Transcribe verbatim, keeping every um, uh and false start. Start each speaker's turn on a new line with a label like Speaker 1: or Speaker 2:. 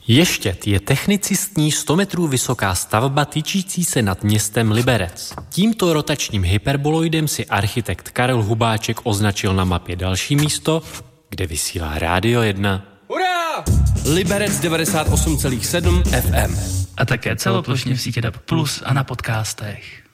Speaker 1: Ještěd je technicistní sto metrů vysoká stavba tyčící se nad městem Liberec. Tímto rotačním hyperboloidem si architekt Karel Hubáček označil na mapě další místo, kde vysílá Rádio jedna.
Speaker 2: Hurá! Liberec devadesát osm celá sedm F M.
Speaker 3: A také celoplošně v síti D A B plus a na podcastech.